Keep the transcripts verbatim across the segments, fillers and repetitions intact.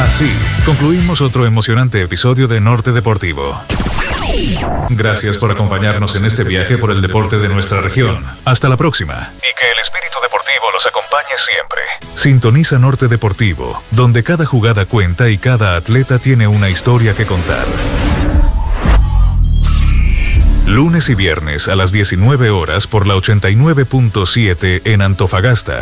Así, concluimos otro emocionante episodio de Norte Deportivo. Gracias por acompañarnos en este viaje por el deporte de nuestra región. Hasta la próxima. Y que el espíritu deportivo los acompañe siempre. Sintoniza Norte Deportivo, donde cada jugada cuenta y cada atleta tiene una historia que contar. Lunes y viernes a las diecinueve horas por la ochenta y nueve punto siete en Antofagasta.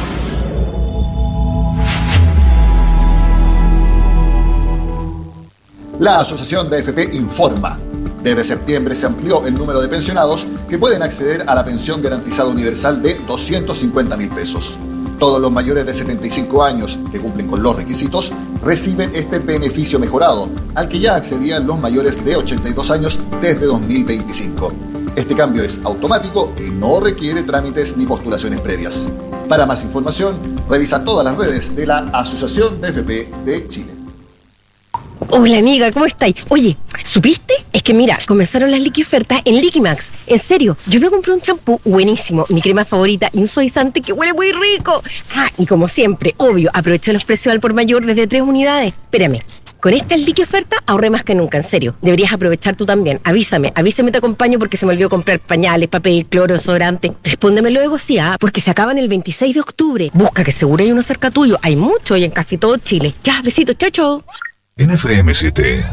La Asociación de A F P informa. Desde septiembre se amplió el número de pensionados que pueden acceder a la pensión garantizada universal de doscientos cincuenta mil pesos. Todos los mayores de setenta y cinco años que cumplen con los requisitos reciben este beneficio mejorado, al que ya accedían los mayores de ochenta y dos años desde dos mil veinticinco. Este cambio es automático y no requiere trámites ni postulaciones previas. Para más información, revisa todas las redes de la Asociación de A F P de Chile. Hola amiga, ¿cómo estáis? Oye, ¿supiste? Es que mira, comenzaron las liqui ofertas en Liquimax. En serio, yo me compré un champú buenísimo, mi crema favorita y un suavizante que huele muy rico. Ah, y como siempre, obvio, aproveché los precios al por mayor desde tres unidades. Espérame, con esta liqui oferta ahorré más que nunca, en serio. Deberías aprovechar tú también. Avísame, avísame, te acompaño porque se me olvidó comprar pañales, papel, cloro, desodorante. Respóndeme luego, sí, ah, porque se acaban el veintiséis de octubre. Busca que seguro hay uno cerca tuyo. Hay mucho y en casi todo Chile. Ya, besitos, chao, chao. En F M siete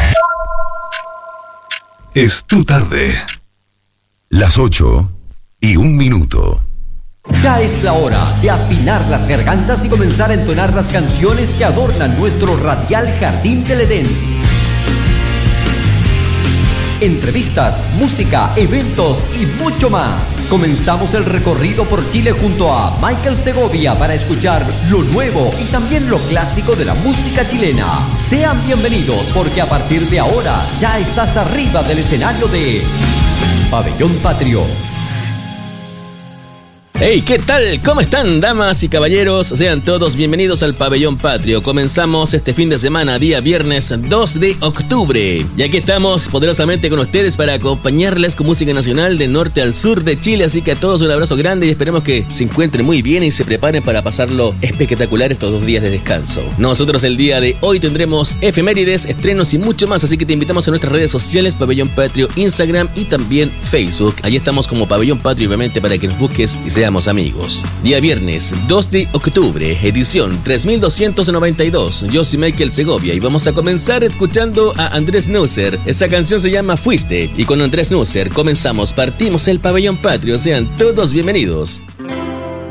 es tu tarde. Las ocho y un minuto. Ya es la hora de afinar las gargantas y comenzar a entonar las canciones que adornan nuestro radial jardín del Edén. Entrevistas, música, eventos y mucho más. Comenzamos el recorrido por Chile junto a Michael Segovia para escuchar lo nuevo y también lo clásico de la música chilena. Sean bienvenidos porque a partir de ahora ya estás arriba del escenario de Pabellón Patrio. Hey, ¿qué tal? ¿Cómo están, damas y caballeros? Sean todos bienvenidos al Pabellón Patrio. Comenzamos este fin de semana, día viernes dos de octubre. Y aquí estamos poderosamente con ustedes para acompañarles con música nacional de norte al sur de Chile. Así que a todos un abrazo grande y esperemos que se encuentren muy bien y se preparen para pasarlo espectacular estos dos días de descanso. Nosotros el día de hoy tendremos efemérides, estrenos y mucho más. Así que te invitamos a nuestras redes sociales, Pabellón Patrio, Instagram y también Facebook. Allí estamos como Pabellón Patrio, obviamente, para que nos busques y seamos amigos. Día viernes dos de octubre, edición tres mil doscientos noventa y dos. Yo soy Michael Segovia y vamos a comenzar escuchando a Andrés Nusser. Esa canción se llama Fuiste y con Andrés Nusser comenzamos, partimos el Pabellón Patrio. Sean todos bienvenidos.